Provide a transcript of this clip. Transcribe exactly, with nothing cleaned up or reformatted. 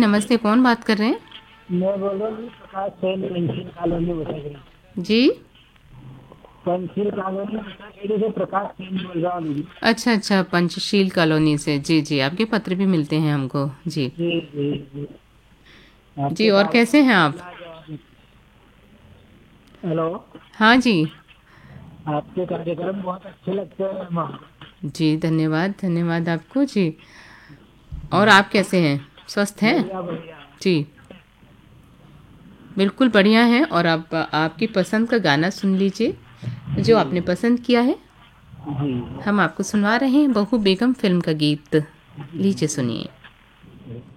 नमस्ते, कौन बात कर रहे हैं? मैं बोल रहा हूँ प्रकाश सेन पेंसिल कॉलोनी बताइए। जी। पेंसिल कॉलोनी बताइए से प्रकाश सेन बोल रहा हूँ दीदी। अच्छा अच्छा, पंचशील कॉलोनी से। जी जी, आपके पत्र भी मिलते हैं हमको। जी जी जी जी। जी, आपके और कार्य कैसे हैं आप? हेलो। हाँ जी। आपके कार्यक्रम बहुत अच्छे लगते हैं मैम। जी, धन्यवाद धन्यवाद आपको। जी, और आप कैसे हैं? स्वस्थ हैं? बढ़िया बढ़िया। जी, बिल्कुल बढ़िया है। और आप आपकी पसंद का गाना सुन लीजिए जो जी आपने पसंद किया है। जी हम आपको सुनवा रहे हैं बहू बेगम फिल्म का गीत। लीजिए जी। सुनिए।